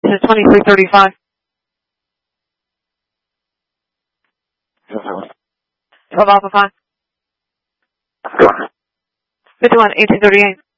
This is 2335. 12 Alpha 5. 51, 1838.